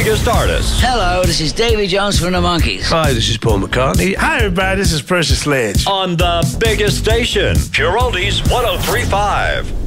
biggest artists. Hello, this is Davy Jones from the Monkees. Hi, this is Paul McCartney. Hi, everybody. This is Precious Sledge. On the biggest station, Pure Oldies 103.5.